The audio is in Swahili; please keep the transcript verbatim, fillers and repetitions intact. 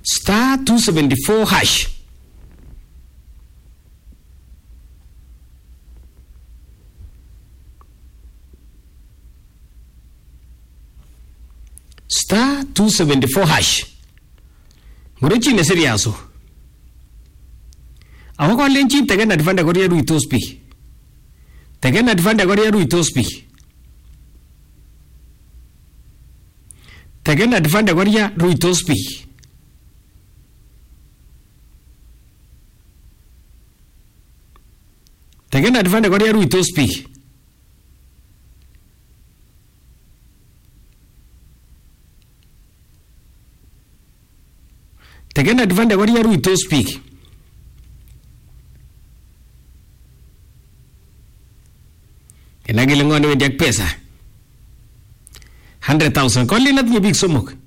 star two seventy-four hash. Star two seventy-four hash. Ngurichi ne seriaso. Awako lenchi tegen advanda goria ruito spi. Tegen advanda goria ruito spi. Tegen advanda goria ruito spi. Tegen advanda goria ruito spi. Tegen advanda goria ruito spi. Kena gilingone wendiak pesa. one hundred thousand. Kau lihat ni big sumuk.